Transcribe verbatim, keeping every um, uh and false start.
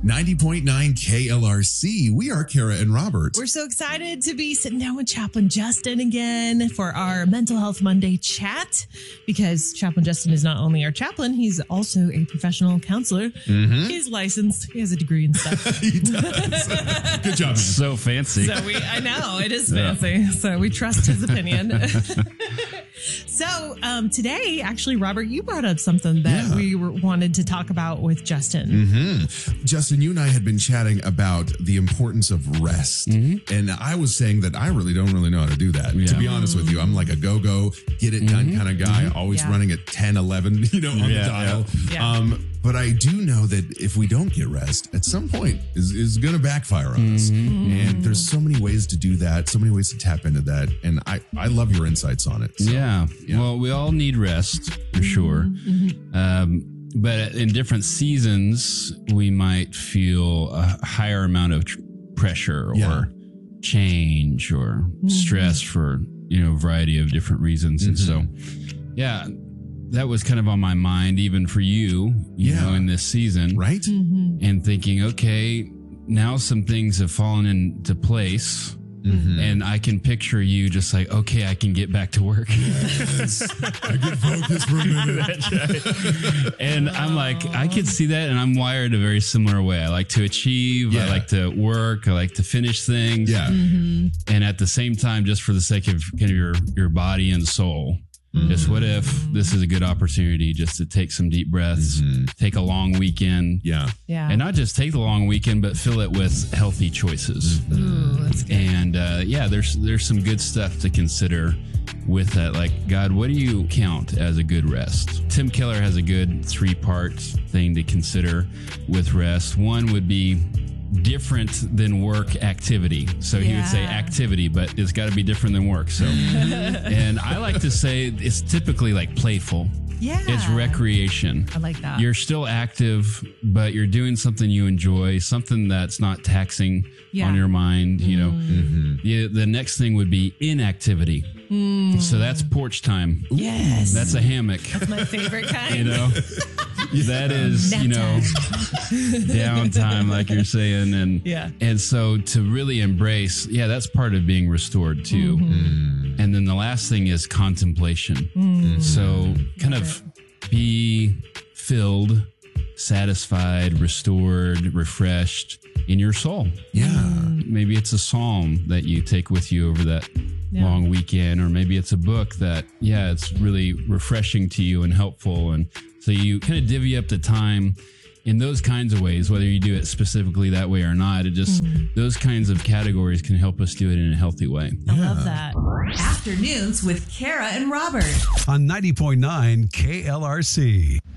ninety point nine K L R C. We are Kara and Robert. We're so excited to be sitting down with Chaplain Justin again for our Mental Health Monday chat, because Chaplain Justin is not only our chaplain, he's also a professional counselor. Mm-hmm. He's licensed. He has a degree and stuff. He does. Good job, man. So fancy. So we, I know, it is fancy. Yeah. So we trust his opinion. So um, today, actually, Robert, you brought up something that yeah. we were, wanted to talk about with Justin. Mm-hmm. Justin, you and I had been chatting about the importance of rest. Mm-hmm. And I was saying that I really don't really know how to do that. Yeah. To be honest with you, I'm like a go-go, get it done mm-hmm. kind of guy, mm-hmm. always yeah. running at ten, eleven, you know, on yeah, the dial. Yeah. Yeah. Um, but I do know that if we don't get rest, at some point is, is going to backfire on mm-hmm. us. And there's so many ways to do that, so many ways to tap into that. And I, I love your insights on it. So, yeah. yeah. Well, we all need rest for sure. Mm-hmm. Um, but in different seasons, we might feel a higher amount of tr- pressure or yeah. change or mm-hmm. stress for, you know, a variety of different reasons. Mm-hmm. And so, yeah, that was kind of on my mind, even for you, you yeah. know, in this season. Right. Mm-hmm. And thinking, okay, now some things have fallen into place. Mm-hmm. And I can picture you just like, okay, I can get back to work. Yes. I can focus for a minute. That's right. And I'm like, I can see that. And I'm wired a very similar way. I like to achieve. Yeah. I like to work. I like to finish things. Yeah. Mm-hmm. And at the same time, just for the sake of kind of your, your body and soul, mm-hmm. just what if this is a good opportunity just to take some deep breaths, mm-hmm. take a long weekend. Yeah. Yeah. And not just take the long weekend, but fill it with healthy choices. Ooh, that's good. And uh, yeah, there's there's some good stuff to consider with that. Like, God, what do you count as a good rest? Tim Keller has a good three-part thing to consider with rest. One would be different than work activity. So he yeah. would say activity, but it's got to be different than work. So, and I like to say it's typically like playful. Yeah. It's recreation. I like that. You're still active, but you're doing something you enjoy, something that's not taxing yeah. on your mind. You know, mm-hmm. yeah, the next thing would be inactivity. Mm. So that's porch time. Yes. That's a hammock. That's my favorite kind. You know, that is, Nap you know, downtime, like you're saying. And, yeah. and so to really embrace, yeah, that's part of being restored too. Mm-hmm. And then the last thing is contemplation. Mm-hmm. So kind of be filled, satisfied, restored, refreshed in your soul. Yeah. Mm-hmm. Maybe it's a psalm that you take with you over that yeah. long weekend, or maybe it's a book that, yeah, it's really refreshing to you and helpful. And so you kind of divvy up the time in those kinds of ways, whether you do it specifically that way or not. It just, mm-hmm. those kinds of categories can help us do it in a healthy way. I yeah. love that. Afternoons with Kara and Robert on ninety point nine K L R C.